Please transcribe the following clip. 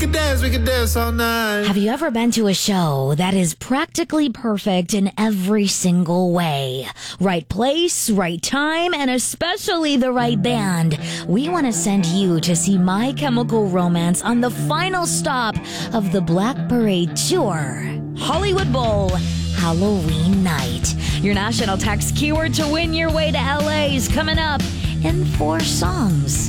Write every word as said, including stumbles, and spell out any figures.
We could dance, we could dance all night. Have you ever been to a show that is practically perfect in every single way? Right place, right time, and especially the right band. We want to send you to see My Chemical Romance on the final stop of the Black Parade Tour, Hollywood Bowl, Halloween night. Your national text keyword to win your way to L A is coming up in four songs.